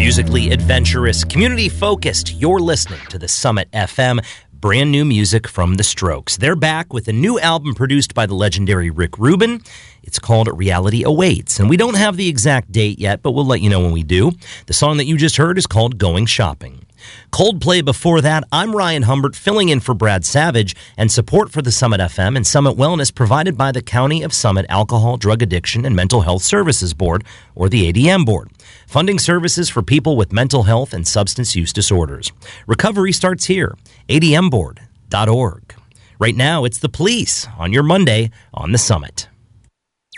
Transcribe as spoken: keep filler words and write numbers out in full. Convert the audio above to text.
Musically adventurous, community-focused, you're listening to the Summit F M. Brand new music from The Strokes. They're back with a new album produced by the legendary Rick Rubin. It's called Reality Awaits, and we don't have the exact date yet, but we'll let you know when we do. The song that you just heard is called Going Shopping. Coldplay before that. I'm Ryan Humbert, filling in for Brad Savage, and support for the Summit F M and Summit Wellness provided by the County of Summit Alcohol, Drug Addiction, and Mental Health Services Board, or the A D M Board, funding services for people with mental health and substance use disorders. Recovery starts here, A D M board dot org. Right now, it's The Police on your Monday on the Summit.